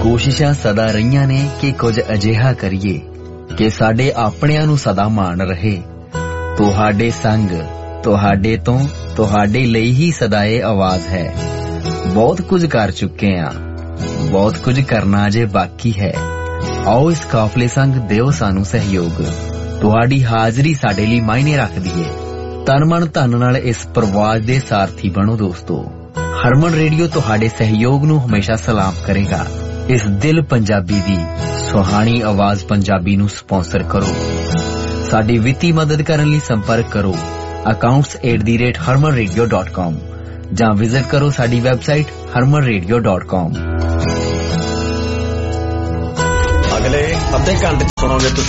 ਕੋਸ਼ਿਸ਼ਾਂ ਸਦਾ ਰਹੀਆਂ ਨੇ ਕਿ ਕੁਝ ਅਜਿਹਾ ਕਰੀਏ ਕਿ ਸਾਡੇ ਆਪਣਿਆਂ ਨੂੰ ਸਦਾ ਮਾਣ ਰਹੇ। ਤੁਹਾਡੇ ਸੰਗ, ਤੁਹਾਡੇ ਤੋਂ, ਤੁਹਾਡੇ ਲਈ ਹੀ ਸਦਾ ਇਹ ਆਵਾਜ਼ ਹੈ। ਬਹੁਤ ਕੁਝ ਕਰ ਚੁੱਕੇ ਹਾਂ, ਬਹੁਤ ਕੁਝ ਕਰਨਾ ਅਜੇ ਬਾਕੀ ਹੈ। ਆਓ ਇਸ ਕਾਫਲੇ ਸੰਗ ਦਿਓ ਸਾਨੂੰ ਸਹਿਯੋਗ। ਤੁਹਾਡੀ ਹਾਜ਼ਰੀ ਸਾਡੇ ਲਈ ਮਾਇਨੇ ਰੱਖਦੀ ਹੈ। ਤਨ ਮਨ ਧਨ ਨਾਲ ਇਸ ਪ੍ਰਵਾਸ ਦੇ ਸਾਰਥੀ ਬਣੋ ਦੋਸਤੋ। ਹਰਮਨ ਰੇਡੀਓ ਤੁਹਾਡੇ ਸਹਿਯੋਗ ਨੂੰ ਹਮੇਸ਼ਾ ਸਲਾਮ ਕਰੇਗਾ। ਇਸ ਦਿਲ ਪੰਜਾਬੀ ਦੀ ਸੁਹਾਣੀ ਆਵਾਜ਼ ਪੰਜਾਬੀ ਨੂੰ ਸਪਾਂਸਰ ਕਰੋ। ਸਾਡੀ ਵਿੱਤੀ ਮਦਦ ਕਰਨ ਲਈ ਸੰਪਰਕ ਕਰੋ accounts@harmanradio.com ਜਾਂ ਵਿਜ਼ਿਟ ਕਰੋ ਸਾਡੀ ਵੈਬਸਾਈਟ harmanradio.com। ਅਗਲੇ ਅੱਧੇ ਘੰਟੇ ਸੁਣੋਗੇ ਤੁਸੀਂ